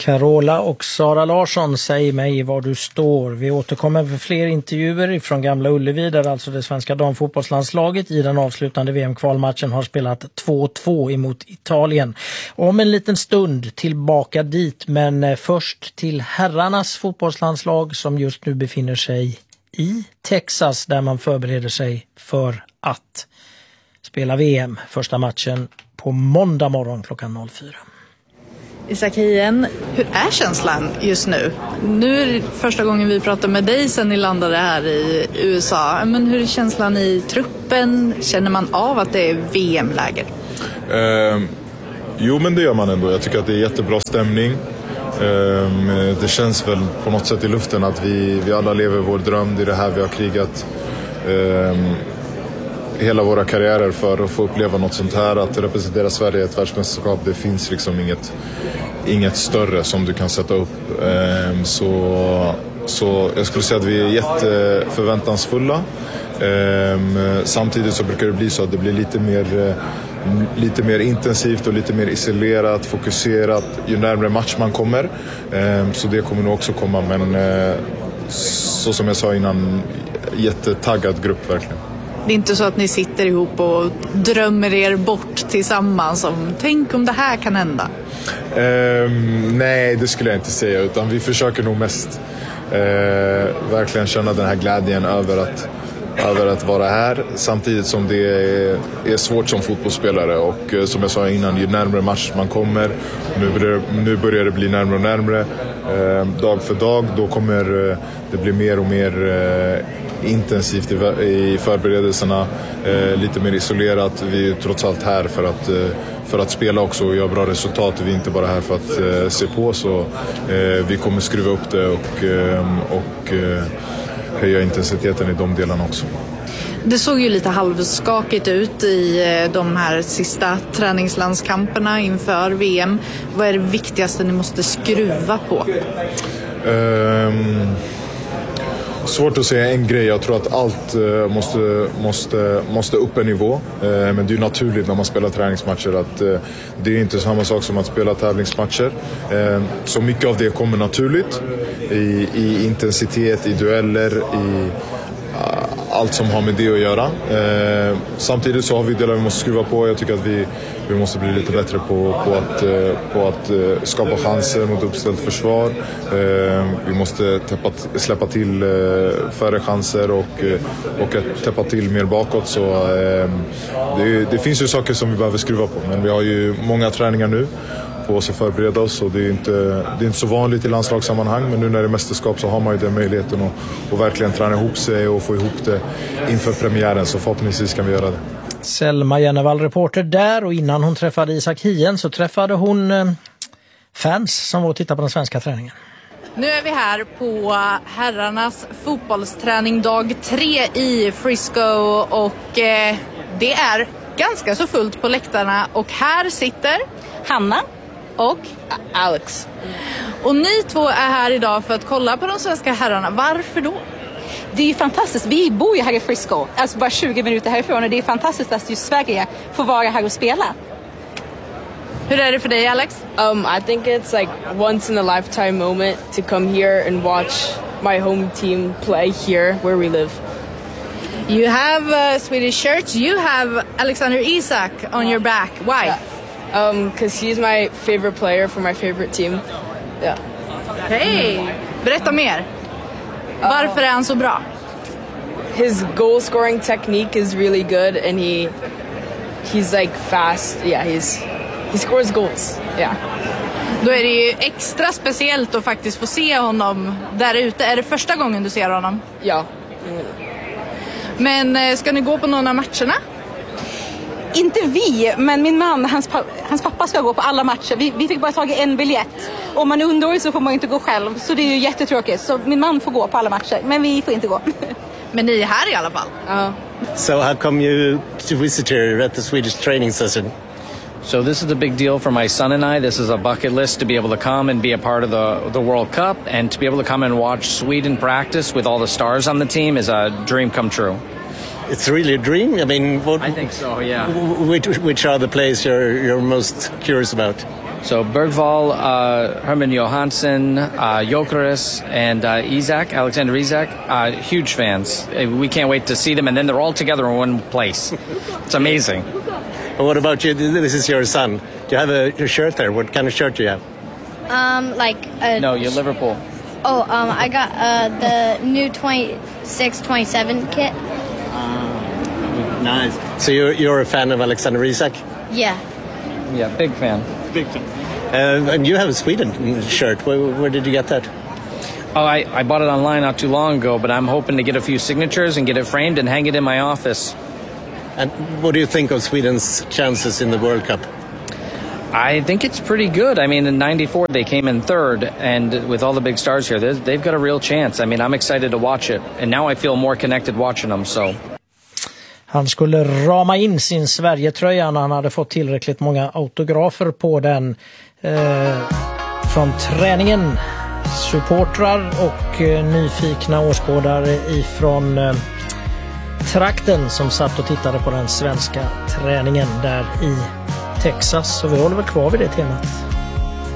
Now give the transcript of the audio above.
Carola och Sara Larsson, säg mig var du står. Vi återkommer för fler intervjuer från Gamla Ullevi där alltså det svenska damfotbollslandslaget i den avslutande VM-kvalmatchen har spelat 2-2 emot Italien. Om en liten stund tillbaka dit, men först till herrarnas fotbollslandslag som just nu befinner sig i Texas där man förbereder sig för att spela VM. Första matchen på måndag morgon klockan 04. Isak Hien, hur är känslan just nu? Nu är det första gången vi pratar med dig sen ni landade här i USA. Men hur är känslan i truppen? Känner man av att det är VM-läger? Jo, men det gör man ändå. Jag tycker att det är jättebra stämning. Det känns väl på något sätt i luften att vi alla lever vår dröm. Det är det här vi har krigat hela våra karriärer för att få uppleva något sånt här. Att representera Sverige i ett världsmästerskap, det finns liksom inget större som du kan sätta upp. Så jag skulle säga att vi är jätteförväntansfulla. Samtidigt så brukar det bli så att det blir lite mer intensivt och lite mer isolerat, fokuserat ju närmare match man kommer. Så det kommer nog också komma, men så som jag sa innan, jättetaggad grupp verkligen. Det är inte så att ni sitter ihop och drömmer er bort tillsammans om tänk om det här kan hända? Nej, det skulle jag inte säga, utan vi försöker nog mest verkligen känna den här glädjen över att vara här, samtidigt som det är svårt som fotbollsspelare och som jag sa innan, ju närmare match man kommer, nu börjar det bli närmare och närmare dag för dag, då kommer det bli mer och mer intensivt i förberedelserna, lite mer isolerat. Vi är trots allt här för att spela också och göra bra resultat. Vi är inte bara här för att se på, så vi kommer skruva upp det och höja intensiteten i de delarna också. Det såg ju lite halvskakigt ut i de här sista träningslandskamperna inför VM. Vad är det viktigaste ni måste skruva på? Svårt att säga en grej. Jag tror att allt måste upp en nivå. Men det är naturligt när man spelar träningsmatcher att det är inte samma sak som att spela tävlingsmatcher. Så mycket av det kommer naturligt i intensitet, i dueller, i allt som har med det att göra. Samtidigt så har vi delar vi måste skruva på. Jag tycker att vi måste bli lite bättre på att skapa chanser mot uppställt försvar. Vi måste släppa till färre chanser och täppa till mer bakåt. Så det finns ju saker som vi behöver skruva på. Men vi har ju många träningar nu på oss att förbereda oss, och det är inte så vanligt i landslagssammanhang, men nu när det är mästerskap så har man ju den möjligheten att verkligen träna ihop sig och få ihop det inför premiären, så förhoppningsvis kan vi göra det. Selma Jennevall, reporter där, och innan hon träffade Isak Hien så träffade hon fans som var och tittade på den svenska träningen. Nu är vi här på herrarnas fotbollsträning dag 3 i Frisco och det är ganska så fullt på läktarna, och här sitter Hanna och Alex. Och ni två är här idag för att kolla på de svenska herrarna. Varför då? Det är ju fantastiskt. Vi bor ju här i Frisco, alltså bara 20 minuter härifrån, och det är fantastiskt att just Sverige får vara här och spela. Hur är det för dig, Alex? I think it's like once in a lifetime moment to come here and watch my home team play here where we live. You have Swedish shirts. You have Alexander Isak on your back. Why? Yeah. Because he's my favorite player for my favorite team. Yeah. Hej! Berätta mer. Varför är han så bra? His goal scoring technique is really good, and he's like fast. Yeah, he scores goals. Yeah. Då är det ju extra speciellt att faktiskt få se honom där ute. Är det första gången du ser honom? Ja. Men ska ni gå på någon av matcherna? Inte vi, men min man, hans pappa ska gå på alla matcher. Vi fick bara tag i en biljett. Om man är underårig så får man inte gå själv. Så det är ju jättetråkigt. Så min man får gå på alla matcher, men vi får inte gå. Men ni är här i alla fall. So how come you to visit here at the Swedish training session? So this is a big deal for my son and I. This is a bucket list to be able to come and be a part of the World Cup, and to be able to come and watch Sweden practice with all the stars on the team is a dream come true. It's really a dream. I mean, I think so. Yeah. Which are the players you're most curious about? So Bergvall, Herman Johansson, Gyökeres, and Alexander Isak, huge fans. We can't wait to see them, and then they're all together in one place. It's amazing. And what about you? This is your son. Do you have a shirt there? What kind of shirt do you have? No, you're Liverpool. I got the new 26-27 kit. Nice. So you're a fan of Alexander Isak? Yeah. Yeah, big fan. Big fan. And you have a Sweden shirt. Where did you get that? Oh, I bought it online not too long ago, but I'm hoping to get a few signatures and get it framed and hang it in my office. And what do you think of Sweden's chances in the World Cup? I think it's pretty good. I mean, in '94 they came in third, and with all the big stars here, they've got a real chance. I mean, I'm excited to watch it, and now I feel more connected watching them. So. Han skulle rama in sin Sverige-tröja när han hade fått tillräckligt många autografer på den från träningen. Supportrar och nyfikna åskådare ifrån trakten som satt och tittade på den svenska träningen där i Texas. Så vi håller väl kvar vid det temat.